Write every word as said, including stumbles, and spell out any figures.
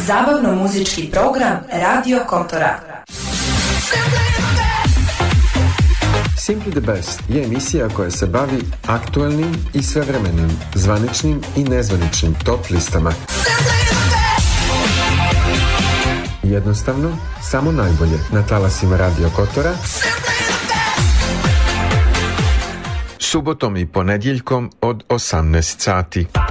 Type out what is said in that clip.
Zabavno-muzički program Radio Kotora. Simply the Best je emisija koja se bavi aktuelnim i svevremenim, zvaničnim i nezvaničnim top listama. Jednostavno, samo najbolje na talasima Radio Kotora. Subotom i ponedjeljkom od osamnaest sati.